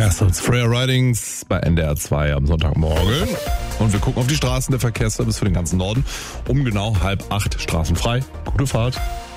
Verkehrsservice. Freya Ridings bei NDR 2 am Sonntagmorgen. Und wir gucken auf die Straßen, der Verkehrsservice für den ganzen Norden. Um genau 7:30 straßenfrei. Gute Fahrt.